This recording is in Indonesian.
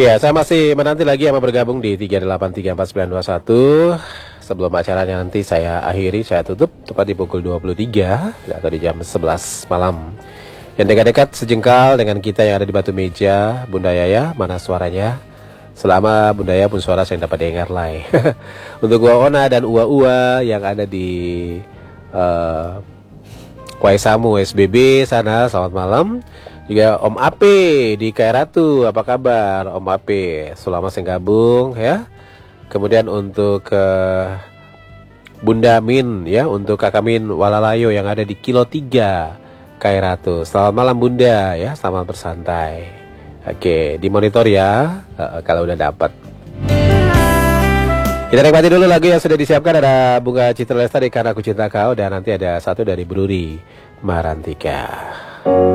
Ya, saya masih menanti lagi yang mau bergabung di 3834921. Sebelum acaranya nanti saya akhiri, saya tutup tepat di pukul 23 atau di jam 11 malam. Yang dekat-dekat sejengkal dengan kita yang ada di Batu Meja, Bunda Yaya, mana suaranya? Selama Bunda Yaya pun suara saya dapat dengar lai. Untuk gua Ona dan Ua-Ua yang ada di Waisamu SBB sana, selamat malam. Juga Om Ape di Kairatu, apa kabar Om Ape? Selama saya gabung ya. Kemudian untuk Bunda Min ya, untuk Kakak Min Walalayo yang ada di Kilo 3 Kairatu. Selamat malam Bunda ya, selamat bersantai. Oke, dimonitor ya kalau udah dapat. Kita nikmati dulu lagu yang sudah disiapkan. Ada Bunga Citra Lestari Karena Aku Cinta Kau, dan nanti ada satu dari Bruri Marantika.